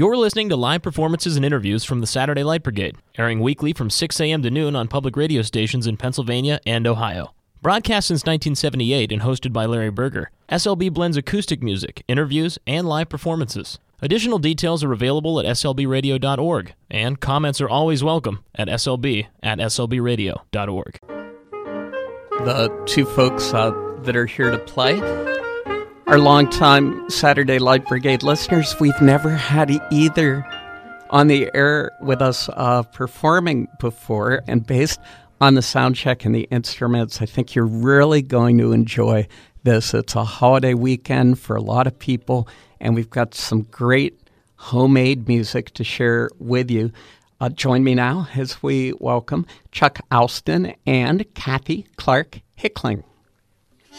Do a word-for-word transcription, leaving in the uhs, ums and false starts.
You're listening to live performances and interviews from the Saturday Light Brigade, airing weekly from six a.m. to noon on public radio stations in Pennsylvania and Ohio. Broadcast since nineteen seventy-eight and hosted by Larry Berger, S L B blends acoustic music, interviews, and live performances. Additional details are available at s l b radio dot org, and comments are always welcome at s l b at s l b radio dot org. The two folks uh, that are here to play are longtime Saturday Light Brigade listeners. We've never had either on the air with us uh, performing before, and based on the sound check and the instruments, I think you're really going to enjoy this. It's a holiday weekend for a lot of people, and we've got some great homemade music to share with you. Uh, join me now as we welcome Chuck Alston and Kathy Clark Hickling.